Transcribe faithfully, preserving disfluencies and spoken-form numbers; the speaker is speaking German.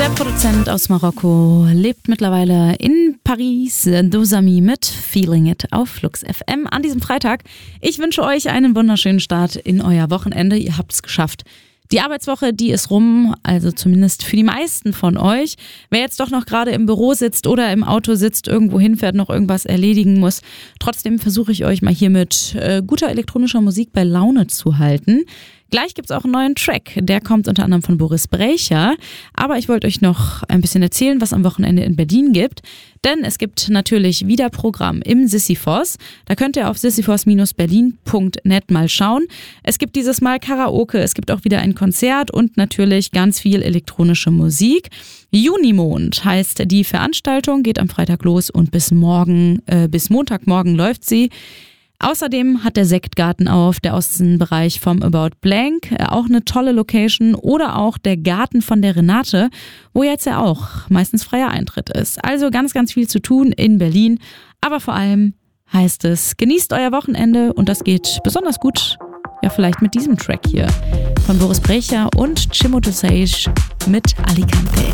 Der Produzent aus Marokko lebt mittlerweile in Paris. Dosami mit Feeling It auf Flux F M an diesem Freitag. Ich wünsche euch einen wunderschönen Start in euer Wochenende. Ihr habt es geschafft. Die Arbeitswoche, die ist rum, also zumindest für die meisten von euch. Wer jetzt doch noch gerade im Büro sitzt oder im Auto sitzt, irgendwo hinfährt, noch irgendwas erledigen muss, trotzdem versuche ich euch mal hier mit äh, guter elektronischer Musik bei Laune zu halten. Gleich gibt's auch einen neuen Track, der kommt unter anderem von Boris Brejcha. Aber ich wollte euch noch ein bisschen erzählen, was am Wochenende in Berlin gibt. Denn es gibt natürlich wieder Programm im Sisyphos. Da könnt ihr auf sisyphos berlin punkt net mal schauen. Es gibt dieses Mal Karaoke, es gibt auch wieder ein Konzert und natürlich ganz viel elektronische Musik. Junimond heißt die Veranstaltung, geht am Freitag los und bis morgen, äh, bis Montagmorgen läuft sie. Außerdem hat der Sektgarten auf, der Außenbereich vom About Blank, auch eine tolle Location, oder auch der Garten von der Renate, wo jetzt ja auch meistens freier Eintritt ist. Also ganz, ganz viel zu tun in Berlin, aber vor allem heißt es, genießt euer Wochenende und das geht besonders gut, ja vielleicht mit diesem Track hier von Boris Brejcha und Chimoto Sage mit Alicante.